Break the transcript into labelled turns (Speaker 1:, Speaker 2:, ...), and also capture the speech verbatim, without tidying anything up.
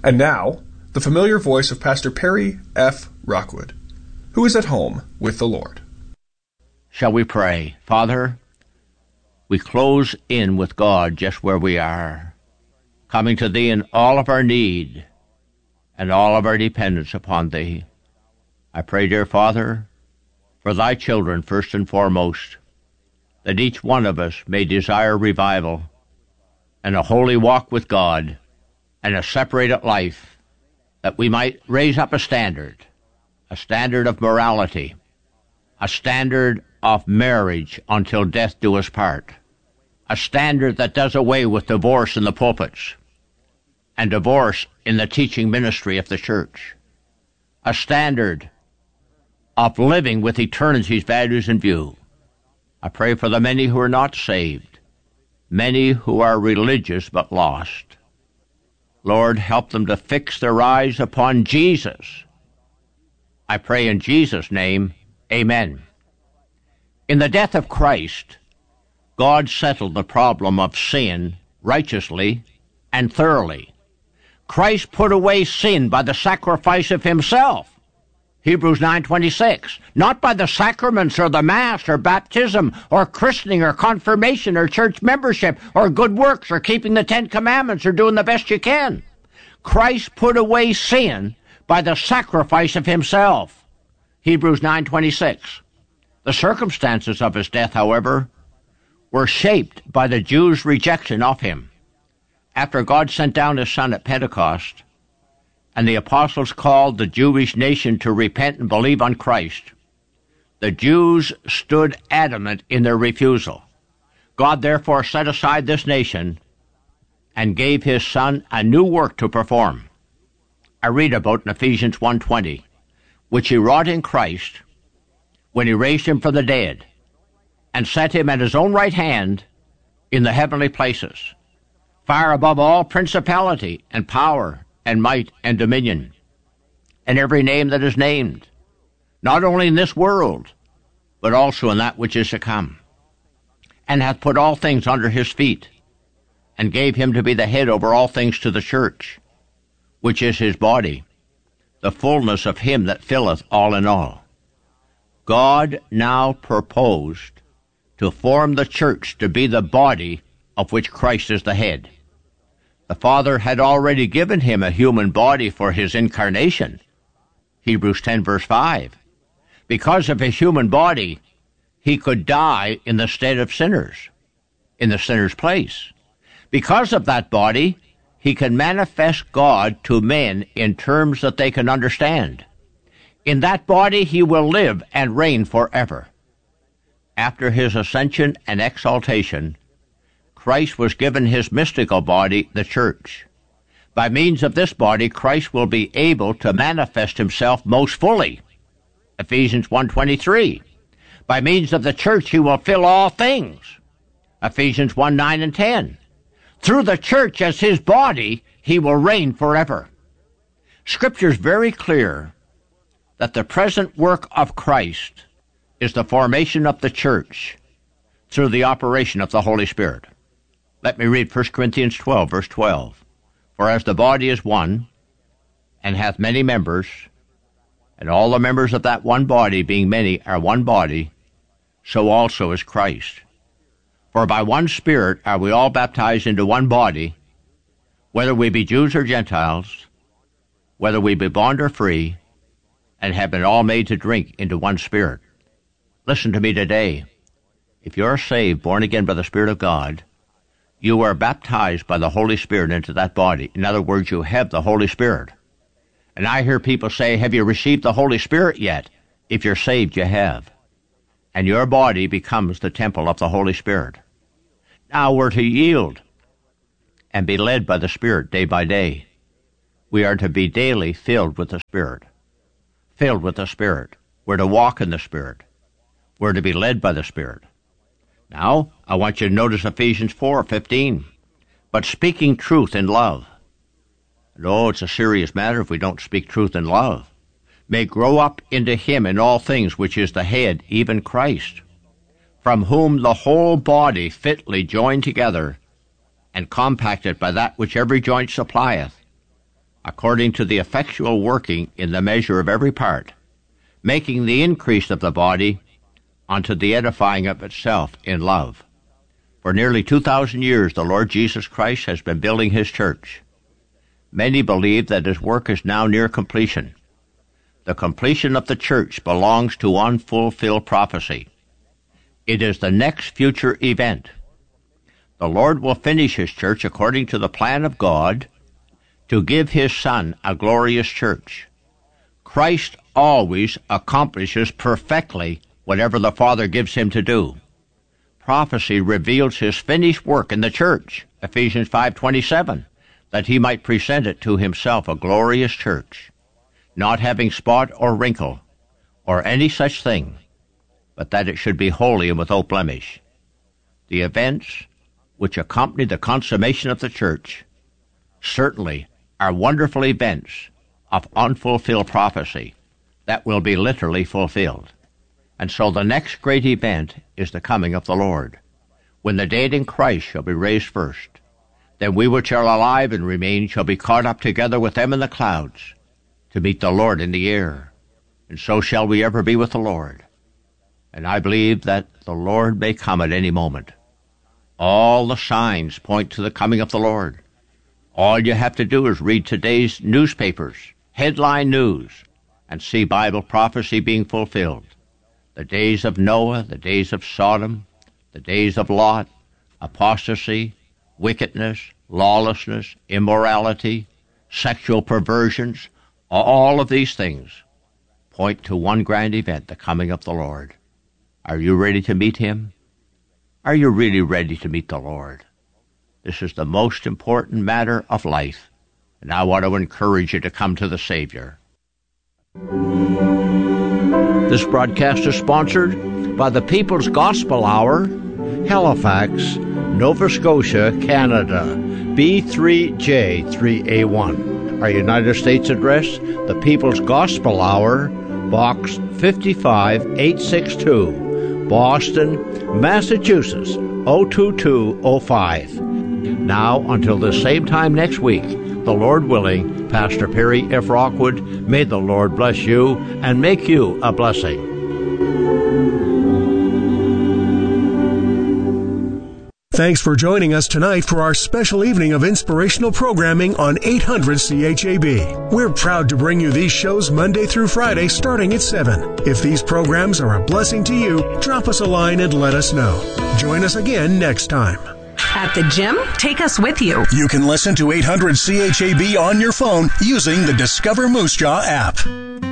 Speaker 1: And now, the familiar voice of Pastor Perry F. Rockwood, who is at home with the Lord.
Speaker 2: Shall we pray? Father, we close in with God just where we are, coming to Thee in all of our need and all of our dependence upon Thee. I pray, dear Father, for Thy children first and foremost, that each one of us may desire revival and a holy walk with God and a separated life, that we might raise up a standard, a standard of morality, a standard of marriage until death do us part, a standard that does away with divorce in the pulpits and divorce in the teaching ministry of the church, a standard of living with eternity's values in view. I pray for the many who are not saved, many who are religious but lost. Lord, help them to fix their eyes upon Jesus. I pray in Jesus' name, amen. In the death of Christ, God settled the problem of sin righteously and thoroughly. Christ put away sin by the sacrifice of himself. Hebrews nine twenty-six, not by the sacraments or the Mass or baptism or christening or confirmation or church membership or good works or keeping the Ten Commandments or doing the best you can. Christ put away sin by the sacrifice of himself. Hebrews nine twenty-six. The circumstances of his death, however, were shaped by the Jews' rejection of him. After God sent down his Son at Pentecost, and the apostles called the Jewish nation to repent and believe on Christ, the Jews stood adamant in their refusal. God therefore set aside this nation and gave his Son a new work to perform. I read about in Ephesians one twenty, which he wrought in Christ when he raised him from the dead and set him at his own right hand in the heavenly places, far above all principality and power and might and dominion, and every name that is named, not only in this world, but also in that which is to come, and hath put all things under his feet, and gave him to be the head over all things to the church, which is his body, the fullness of him that filleth all in all. God now proposed to form the church to be the body of which Christ is the head. The Father had already given him a human body for his incarnation, Hebrews ten verse five. Because of his human body, he could die in the stead of sinners, in the sinner's place. Because of that body, he can manifest God to men in terms that they can understand. In that body he will live and reign forever. After his ascension and exaltation, Christ was given his mystical body, the church. By means of this body, Christ will be able to manifest himself most fully, Ephesians one twenty-three. By means of the church, he will fill all things, Ephesians one nine and ten. Through the church as his body, he will reign forever. Scripture is very clear that the present work of Christ is the formation of the church through the operation of the Holy Spirit. Let me read First Corinthians twelve, verse twelve. For as the body is one, and hath many members, and all the members of that one body, being many, are one body, so also is Christ. For by one Spirit are we all baptized into one body, whether we be Jews or Gentiles, whether we be bond or free, and have been all made to drink into one Spirit. Listen to me today. If you are saved, born again by the Spirit of God, you are baptized by the Holy Spirit into that body. In other words, you have the Holy Spirit. And I hear people say, have you received the Holy Spirit yet? If you're saved, you have. And your body becomes the temple of the Holy Spirit. Now we're to yield and be led by the Spirit day by day. We are to be daily filled with the Spirit. Filled with the Spirit. We're to walk in the Spirit. We're to be led by the Spirit. Now, I want you to notice Ephesians four fifteen. But speaking truth in love. And oh, it's a serious matter if we don't speak truth in love. May grow up into him in all things, which is the head, even Christ, from whom the whole body fitly joined together and compacted by that which every joint supplieth, according to the effectual working in the measure of every part, making the increase of the body unto the edifying of itself in love. For nearly two thousand years the Lord Jesus Christ has been building his church. Many believe that his work is now near completion. The completion of the church belongs to unfulfilled prophecy. It is the next future event. The Lord will finish his church according to the plan of God to give his Son a glorious church. Christ always accomplishes perfectly whatever the Father gives him to do. Prophecy reveals his finished work in the church, Ephesians five twenty-seven, that he might present it to himself a glorious church, not having spot or wrinkle, or any such thing, but that it should be holy and without blemish. The events which accompany the consummation of the church certainly are wonderful events of unfulfilled prophecy that will be literally fulfilled. And so the next great event is the coming of the Lord, when the dead in Christ shall be raised first. Then we which are alive and remain shall be caught up together with them in the clouds to meet the Lord in the air, and so shall we ever be with the Lord. And I believe that the Lord may come at any moment. All the signs point to the coming of the Lord. All you have to do is read today's newspapers, headline news, and see Bible prophecy being fulfilled. The days of Noah, the days of Sodom, the days of Lot, apostasy, wickedness, lawlessness, immorality, sexual perversions, all of these things point to one grand event, the coming of the Lord. Are you ready to meet him? Are you really ready to meet the Lord? This is the most important matter of life, and I want to encourage you to come to the Savior. This broadcast is sponsored by the People's Gospel Hour, Halifax, Nova Scotia, Canada, B three J three A one. Our United States address, the People's Gospel Hour, Box fifty-five eight sixty-two, Boston, Massachusetts, oh two two oh five. Now, until the same time next week, the Lord willing, Pastor Perry F. Rockwood, may the Lord bless you and make you a blessing.
Speaker 1: Thanks for joining us tonight for our special evening of inspirational programming on eight hundred C H A B. We're proud to bring you these shows Monday through Friday starting at seven. If these programs are a blessing to you, drop us a line and let us know. Join us again next time.
Speaker 3: At the gym? Take us with you.
Speaker 1: You can listen to eight hundred C H A B on your phone using the Discover Moose Jaw app.